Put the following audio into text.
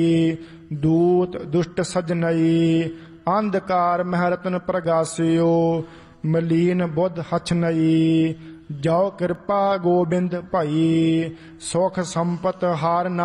ਦੂਤ ਦੁਸ਼ਟ ਸਜਨਈ, ਅੰਧਕਾਰ ਮਹਿ ਰਤਨ ਪ੍ਰਗਾਸਿਓ, ਮਲੀਨ ਬੁੱਧ ਹਛ ਨਈ। ਜੋ ਕਿਰਪਾ ਗੋਬਿੰਦ ਭਾਈ, ਸੁਖ ਸੰਪਤ ਹਾਰ